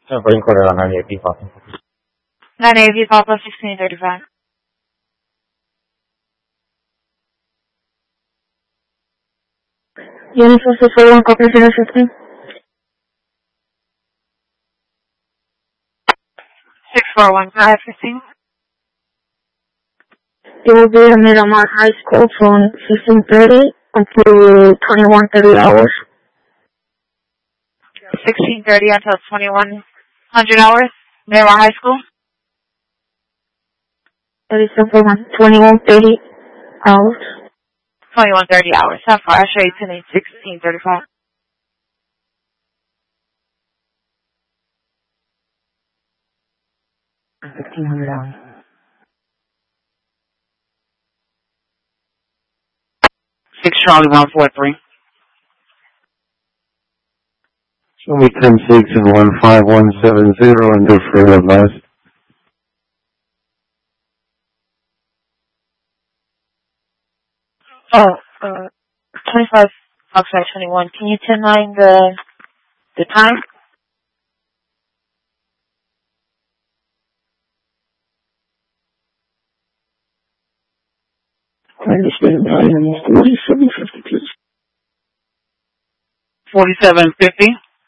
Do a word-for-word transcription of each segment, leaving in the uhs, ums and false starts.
Sempre incorrere la mia pipa. nine eighty Papa sixteen thirty-five. Unit four six four one, copy zero fifteen. six four one five fifteen. It will be a Miramar High School from fifteen thirty until twenty-one thirty hours. sixteen thirty until twenty-one hundred hours, Miramar High School. It is from twenty-one thirty hours. twenty-one thirty hours. How far? I'll show you tonight, sixteen thirty-five. sixteen hundred hours. six Charlie one four three. Show me ten six and one five one seven zero and do further advice. Oh, uh, twenty-five, outside twenty-one. Can you ten nine the, the time? forty-seven fifty, please. forty-seven fifty.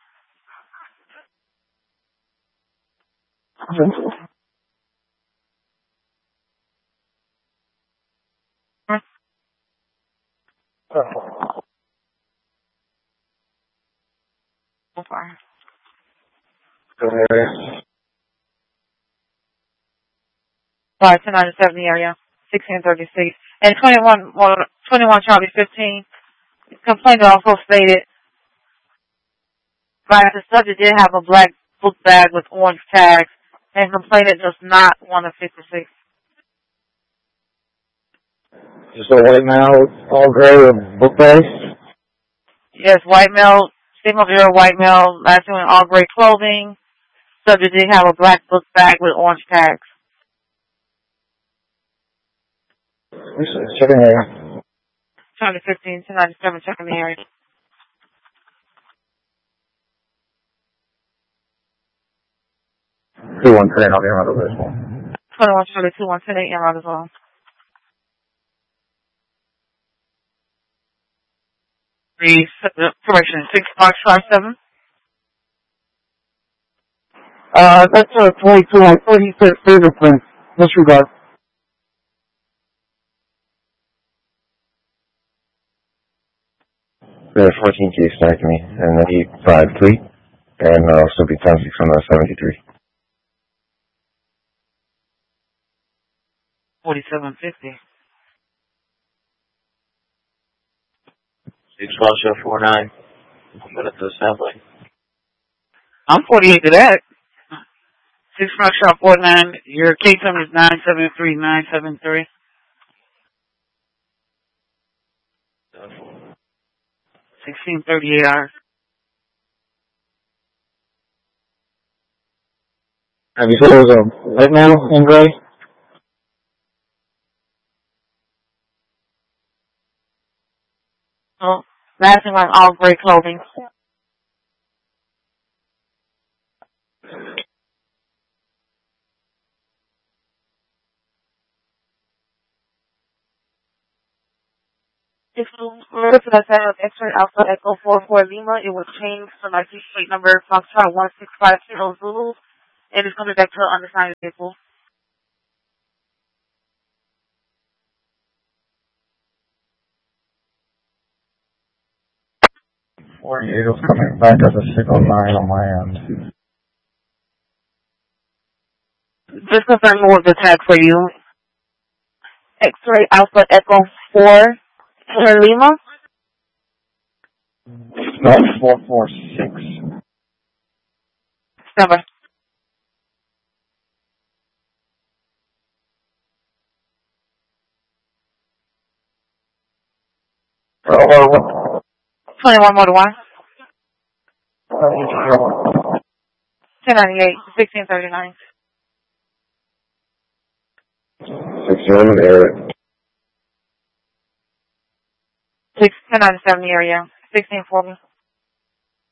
So far. Five to nine to seven area, sixteen thirty six, and twenty one, well, twenty one Charlie fifteen. Complaint also stated that the subject did have a black book bag with orange tags, and complainant does not want to fix the six. Just a white male, all gray with book bags? Yes, white male, same of your white male, last name in all gray clothing. Subject did have a black book bag with orange tags. Checking area. Charlie fifteen to ninety-seven, checking the area. two one ten, I'll get around over this one. twenty-one Charlie two one ten eight, around as well. The correction, six Fox five seven. Uh, that's a twenty-two on thirty-six fingerprint. Disregard. There's fourteen K stack me, and then eight five three, and uh, also be ten six on the seventy-three. forty-seven fifty. six Foxtrot four nine. I'm gonna do sampling. I'm forty-eight to that. six Foxtrot four nine. Your case number is nine seven three nine seven three. sixteen thirty-eight hours. Have you said it was a white male in gray? Oh, last name on all gray clothing. If you were to the side of X-ray Alpha Echo four four Lima, it would change to license plate number Foxtrot one six five zero Zulu, and it's coming back to an unassigned vehicle. forty-eight was coming back as a six oh nine on my end. Just confirm what was the tag for you. X-ray Alpha Echo four for Lima. Not four four six. Number. Oh, what? twenty-one Motor One. ten ninety-eight, sixteen thirty-nine. Six German area. six ten ninety-seven area, sixteen forty.